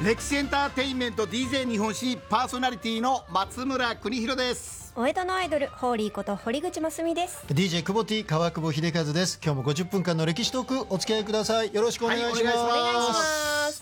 歴史エンターテインメント DJ 日本史パーソナリティの松村邦弘です。 お江戸のアイドルホーリーこと堀口真澄です。 DJ 久保 T 川久保秀和です。今日も50分間の歴史トークお付き合いください。よろしくお願いします。 はい、お願いします。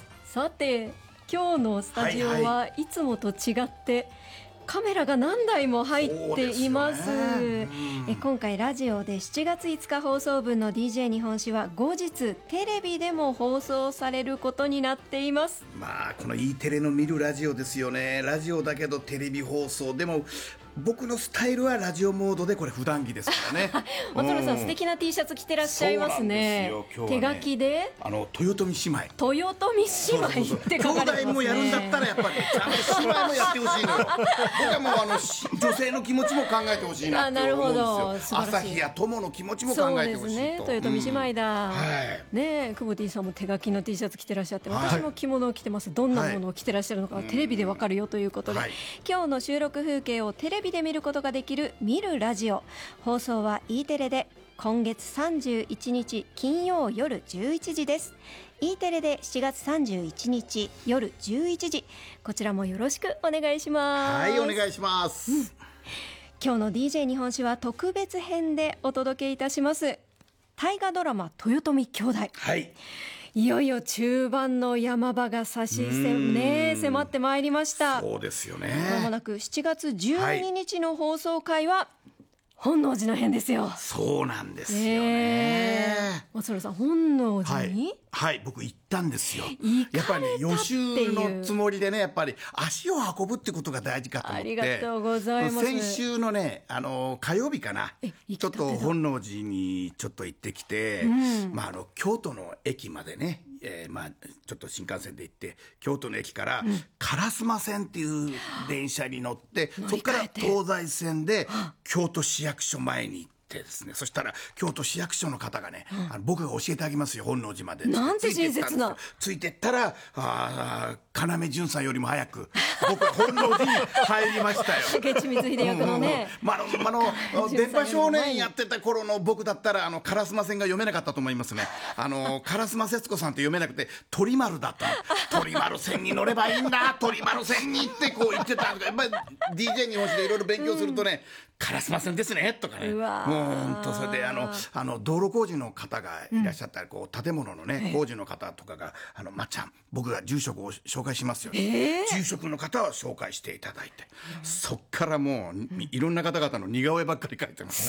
さて今日のスタジオはいつもと違ってカメラが何台も入っています。今回ラジオで7月5日放送分の DJ 日本史は後日テレビでも放送されることになっています。 まあこの E テレの見るラジオですよね。ラジオだけどテレビ放送でも僕のスタイルはラジオモードでこれ普段着ですからね。 松村さん、素敵な T シャツ着てらっしゃいますね。手書きで豊臣姉妹って書かれてますね。 兄弟もやるんだったらやっぱりちゃんと姉妹もやってほしいのよ。僕はもう女性の気持ちも考えてほしいなって思うんですよ。朝日や友の気持ちも考えてほしいと。 そうですね、豊臣姉妹だ、ねえ、久保 T さんも手書きの T シャツ着てらっしゃって、私も着物を着てます。どんなものを着てらっしゃるのか、テレビでわかるよということで、今日の収録風景をテレビで見ることができる見るラジオ。放送は E テレで今月31日金曜夜11時です。 E テレで7月31日夜11時、こちらもよろしくお願いします。 はい、お願いします、 今日の DJ 日本史は特別編でお届けいたします。大河ドラマ豊臣兄弟、いよいよ中盤の山場が迫ってまいりました。 そうですよね。 まもなく7月12日の放送回は本能寺の変ですよ。 そうなんですよね。 松村さん、本能寺に、 僕行ったんですよ。 やっぱりね、 予習のつもりでね、やっぱり足を運ぶってことが大事かと思って。 ありがとうございます。 先週のね、火曜日かな、ちょっと本能寺にちょっと行ってきて、京都の駅までね、ちょっと新幹線で行って京都の駅から烏丸線っていう電車に乗って、そこから東西線で京都市役所前に行ってですね、そしたら京都市役所の方がね、僕が教えてあげますよ、本能寺まで。 なんて親切な。 ついてったら要潤さんよりも早く僕は本能寺に入りましたよ。 明智光秀役のね、 電波少年やってた頃の僕だったら烏丸線が読めなかったと思いますね。烏丸節子さんって読めなくて鳥丸だったの。鳥丸線に乗ればいいんだ、鳥丸線にってこう言ってた。やっぱり DJ 日本史でいろいろ勉強するとね、烏丸線ですねとかね、もう本当それで道路工事の方がいらっしゃったり、こう建物のね工事の方とかがまっちゃん、僕が住職を紹介しますよ、住職の方を紹介していただいて、そっからもういろんな方々の似顔絵ばっかり描いてます。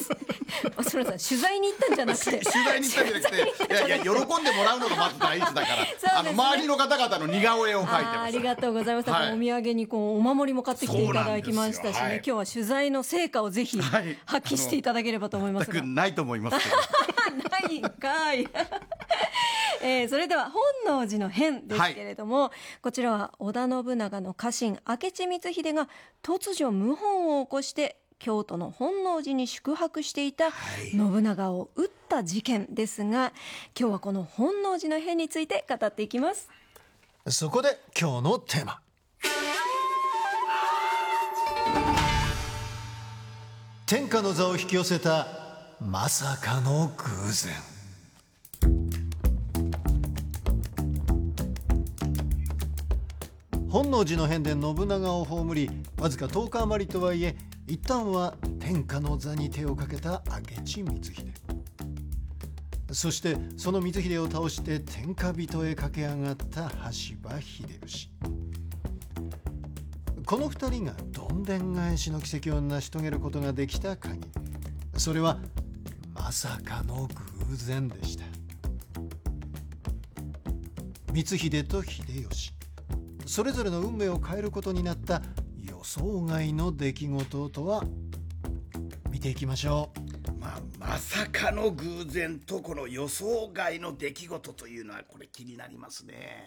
松村さん、取材に行ったんじゃなくて取材に行ったんじゃなくて、いや喜んでもらうのがまず第一だから周りの方々の似顔絵を描いてます。 ありがとうございます。お土産にお守りも買ってきていただきましたしね、今日は取材の成果をぜひ発揮していただければと思いますが。 全くないと思いますけどないんかいそれでは本能寺の変ですけれども、こちらは織田信長の家臣明智光秀が突如謀反を起こして京都の本能寺に宿泊していた信長を討った事件ですが、今日はこの本能寺の変について語っていきます。 そこで今日のテーマ、天下の座を引き寄せたまさかの偶然。本能寺の変で信長を葬り、わずか10日余りとはいえ一旦は天下の座に手をかけた明智光秀。そしてその光秀を倒して天下人へ駆け上がった羽柴秀吉。この2人がどんでん返しの奇跡を成し遂げることができた限り、それはまさかの偶然でした。光秀と秀吉、それぞれの運命を変えることになった予想外の出来事とは、見ていきましょう。 まさかの偶然とこの予想外の出来事というのはこれ気になりますね。